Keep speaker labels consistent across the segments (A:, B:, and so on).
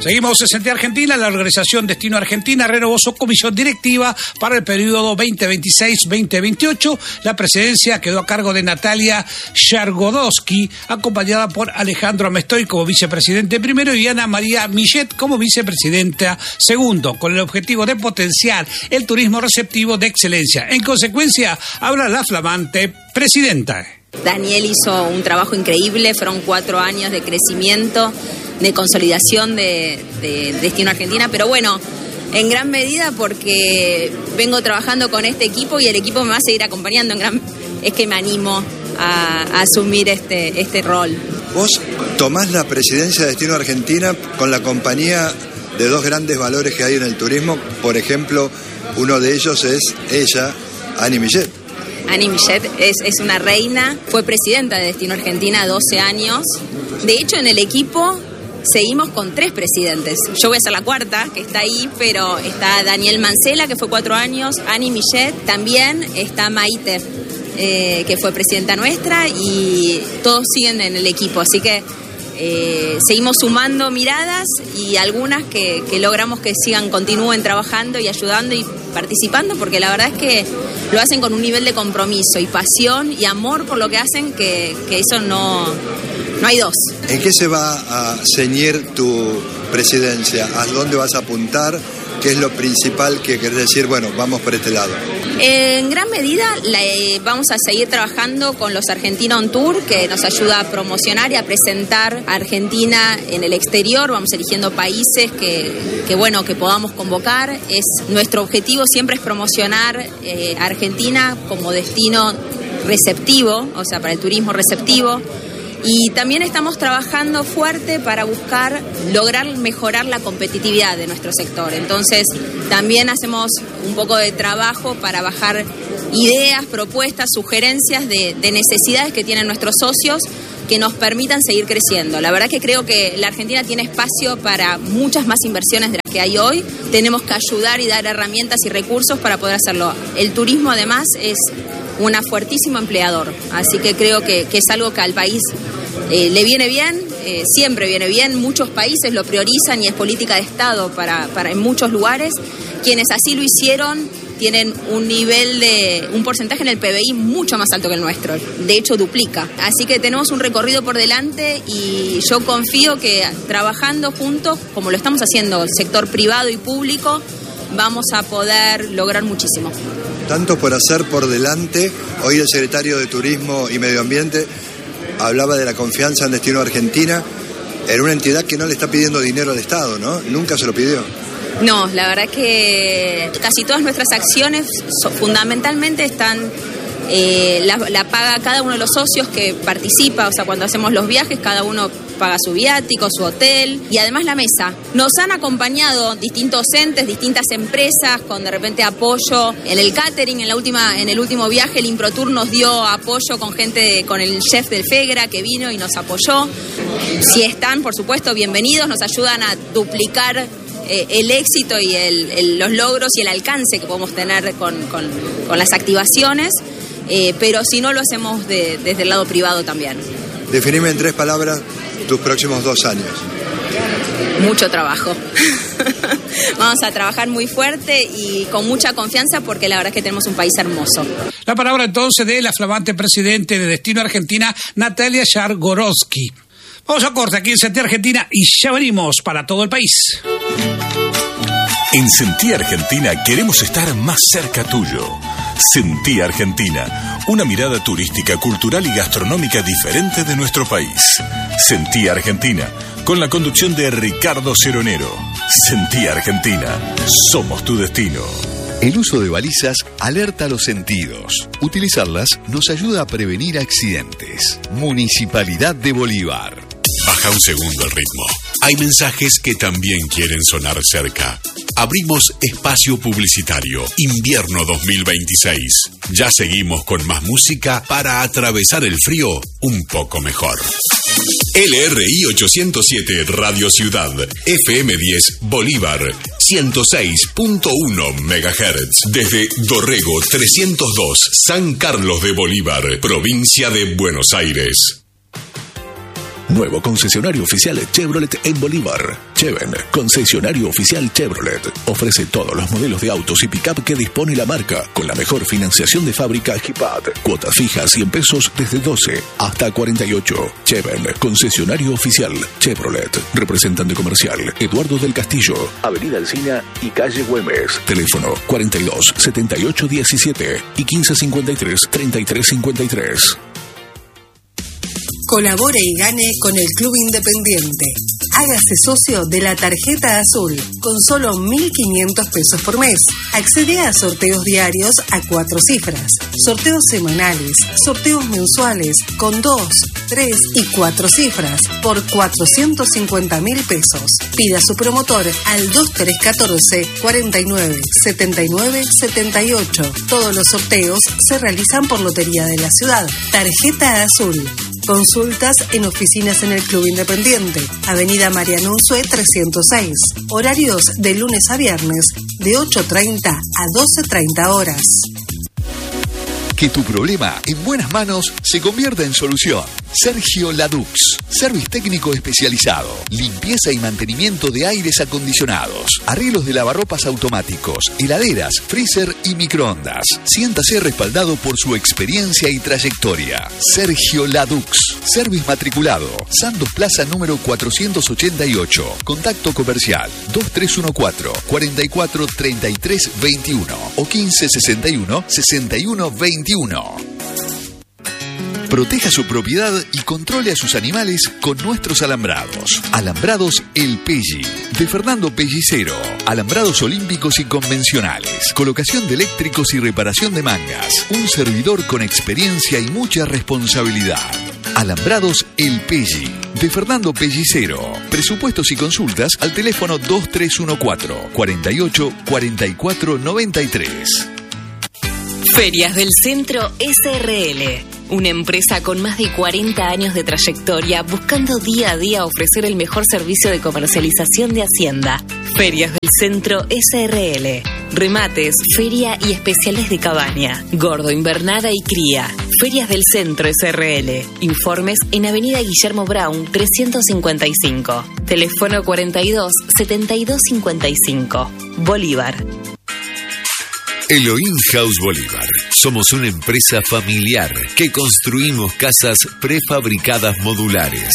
A: Seguimos en Sentir Argentina. La organización Destino Argentina renovó su comisión directiva para el periodo 2026-2028. La presidencia quedó a cargo de Natalia Yargodowski, acompañada por Alejandro Amestoy como vicepresidente primero y Ana María Millet como vicepresidenta segundo, con el objetivo de potenciar el turismo receptivo de excelencia. En consecuencia, habla la flamante presidenta.
B: Daniel hizo un trabajo increíble, fueron 4 años de crecimiento, de consolidación de Destino Argentina, pero bueno, en gran medida porque vengo trabajando con este equipo y el equipo me va a seguir acompañando, es que me animo a asumir este rol.
C: Vos tomás la presidencia de Destino Argentina con la compañía de 2 grandes valores que hay en el turismo, por ejemplo, uno de ellos es ella, Ani Millet.
B: Ani Millet es una reina, fue presidenta de Destino Argentina 12 años. De hecho, en el equipo seguimos con 3 presidentes. Yo voy a ser la 4ª, que está ahí, pero está Daniel Mancela, que fue 4 años, Ani Millet, también está Maite, que fue presidenta nuestra, y todos siguen en el equipo. Así que seguimos sumando miradas y algunas que logramos que continúen trabajando y ayudando y participando, porque la verdad es que lo hacen con un nivel de compromiso y pasión y amor por lo que hacen, que eso no hay dos.
C: ¿En qué se va a ceñir tu presidencia? ¿A dónde vas a apuntar? ¿Qué es lo principal que querés decir? Bueno, vamos por este lado.
B: En gran medida vamos a seguir trabajando con los Argentina On Tour, que nos ayuda a promocionar y a presentar a Argentina en el exterior. Vamos eligiendo países que podamos convocar. Nuestro objetivo siempre es promocionar a Argentina como destino receptivo, o sea, para el turismo receptivo. Y también estamos trabajando fuerte para lograr mejorar la competitividad de nuestro sector. Entonces, también hacemos un poco de trabajo para bajar ideas, propuestas, sugerencias de necesidades que tienen nuestros socios que nos permitan seguir creciendo. La verdad que creo que la Argentina tiene espacio para muchas más inversiones de las que hay hoy. Tenemos que ayudar y dar herramientas y recursos para poder hacerlo. El turismo, además, es un fuertísimo empleador, así que creo que es algo que al país le viene bien, siempre viene bien. Muchos países lo priorizan y es política de Estado para en muchos lugares. Quienes así lo hicieron tienen un porcentaje en el PBI mucho más alto que el nuestro, de hecho duplica. Así que tenemos un recorrido por delante y yo confío que trabajando juntos, como lo estamos haciendo el sector privado y público, vamos a poder lograr muchísimo.
C: Tanto por hacer por delante, hoy el secretario de Turismo y Medio Ambiente hablaba de la confianza en Destino Argentina, en una entidad que no le está pidiendo dinero al Estado, ¿no? Nunca se lo pidió.
B: No, la verdad que casi todas nuestras acciones fundamentalmente están, la paga cada uno de los socios que participa, o sea, cuando hacemos los viajes, cada uno paga su viático, su hotel y además la mesa. Nos han acompañado distintos entes, distintas empresas con de repente apoyo en el catering. En el último viaje el Improtour nos dio apoyo con el chef del FEGRA que vino y nos apoyó. Si están, por supuesto, bienvenidos, nos ayudan a duplicar el éxito y los logros y el alcance que podemos tener con las activaciones, pero si no lo hacemos desde el lado privado también.
C: Definime en 3 palabras tus próximos 2 años.
B: Mucho trabajo. Vamos a trabajar muy fuerte y con mucha confianza porque la verdad es que tenemos un país hermoso.
A: La palabra entonces de la flamante presidente de Destino Argentina, Natalia Yargodowski. Vamos a corte aquí en Sentir Argentina y ya venimos para todo el país.
D: En Sentir Argentina queremos estar más cerca tuyo. Sentir Argentina, una mirada turística, cultural y gastronómica diferente de nuestro país. Sentir Argentina, con la conducción de Ricardo Ceronero. Sentir Argentina, somos tu destino.
E: El uso de balizas alerta los sentidos. Utilizarlas nos ayuda a prevenir accidentes. Municipalidad de Bolívar.
F: Baja un segundo el ritmo. Hay mensajes que también quieren sonar cerca. Abrimos espacio publicitario. Invierno 2026. Ya seguimos con más música para atravesar el frío un poco mejor. LRI 807 Radio Ciudad. FM 10 Bolívar. 106.1 MHz. Desde Dorrego 302 San Carlos de Bolívar. Provincia de Buenos Aires.
G: Nuevo concesionario oficial Chevrolet en Bolívar. Cheven, concesionario oficial Chevrolet. Ofrece todos los modelos de autos y pick-up que dispone la marca, con la mejor financiación de fábrica HIPAD. Cuotas fijas 100 pesos desde 12 hasta 48. Cheven, concesionario oficial Chevrolet. Representante comercial Eduardo del Castillo, Avenida Alsina y calle Güemes. Teléfono 42 78 17 y 15 53 33 53.
H: Colabore y gane con el Club Independiente. Hágase socio de la Tarjeta Azul con solo 1.500 pesos por mes. Accede a sorteos diarios a 4 cifras, sorteos semanales, sorteos mensuales con 2, 3 y 4 cifras por 450.000 pesos. Pida a su promotor al 2314 49 79 78. Todos los sorteos se realizan por Lotería de la Ciudad. Tarjeta Azul. Consultas en oficinas en el Club Independiente, Avenida Mariano Unzué 306. Horarios de lunes a viernes de 8:30 a 12:30 horas.
E: Que tu problema en buenas manos se convierta en solución. Sergio Ladux, service técnico especializado, limpieza y mantenimiento de aires acondicionados, arreglos de lavarropas automáticos, heladeras, freezer y microondas. Siéntase respaldado por su experiencia y trayectoria. Sergio Ladux, service matriculado, Santos Plaza número 488. Contacto comercial 2314 44 33 21 o 1561 61 21. Proteja su propiedad y controle a sus animales con nuestros alambrados. Alambrados El Pelli, de Fernando Pellicero. Alambrados olímpicos y convencionales. Colocación de eléctricos y reparación de mangas. Un servidor con experiencia y mucha responsabilidad. Alambrados El Pelli, de Fernando Pellicero. Presupuestos y consultas al teléfono 2314 48 44 93.
I: Ferias del Centro SRL, una empresa con más de 40 años de trayectoria buscando día a día ofrecer el mejor servicio de comercialización de Hacienda. Ferias del Centro SRL, remates, feria y especiales de cabaña, gordo, invernada y cría. Ferias del Centro SRL, informes en Avenida Guillermo Brown 355, teléfono 42 72 55, Bolívar.
F: Elohim House Bolívar. Somos una empresa familiar que construimos casas prefabricadas modulares.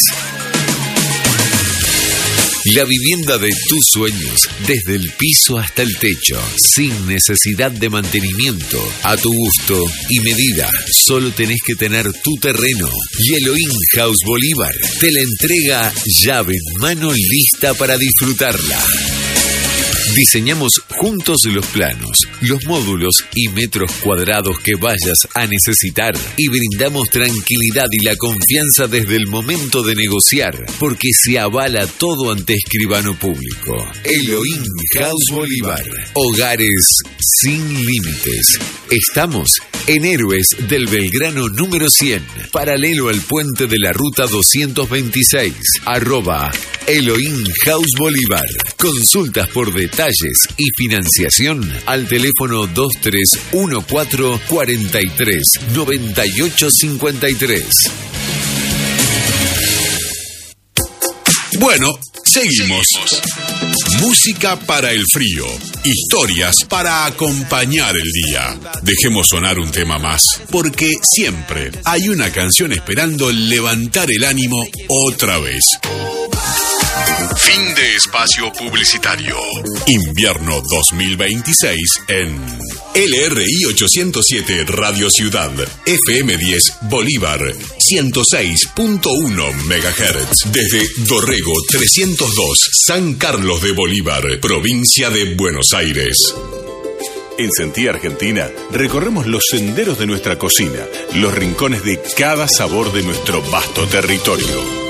F: La vivienda de tus sueños, desde el piso hasta el techo, sin necesidad de mantenimiento, a tu gusto y medida. Solo tenés que tener tu terreno. Y Elohim House Bolívar te la entrega llave en mano, lista para disfrutarla. Diseñamos juntos los planos, los módulos y metros cuadrados que vayas a necesitar y brindamos tranquilidad y la confianza desde el momento de negociar, porque se avala todo ante escribano público. Elohim House Bolívar. Hogares sin límites. Estamos en Héroes del Belgrano número 100, paralelo al puente de la ruta 226, @Elohim House Bolívar. Consultas por detalles y financiación al teléfono 2314 43 98 53. Bueno, seguimos. Música para el frío, historias para acompañar el día. Dejemos sonar un tema más, porque siempre hay una canción esperando levantar el ánimo otra vez. Fin de espacio publicitario. Invierno 2026 en LRI 807 Radio Ciudad, FM 10 Bolívar, 106.1 MHz. Desde Dorrego 302, San Carlos de Bolívar, provincia de Buenos Aires.
D: En Sentí Argentina recorremos los senderos de nuestra cocina, los rincones de cada sabor de nuestro vasto territorio.